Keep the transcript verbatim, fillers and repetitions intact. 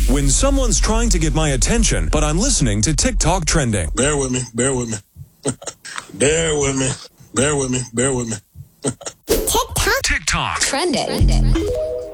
When someone's trying to get my attention, but I'm listening to TikTok trending. Bear with me, bear with me. bear with me, bear with me, bear with me. TikTok. TikTok. Trending.